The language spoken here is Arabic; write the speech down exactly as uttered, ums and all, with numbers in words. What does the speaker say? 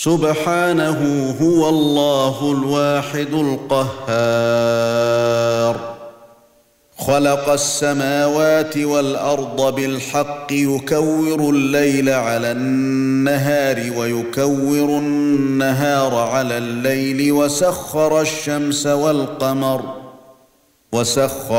سبحانه هو الله الواحد القهار. خلق السماوات والأرض بالحق يكور الليل على النهار ويكور النهار على الليل وسخر الشمس والقمر وسخر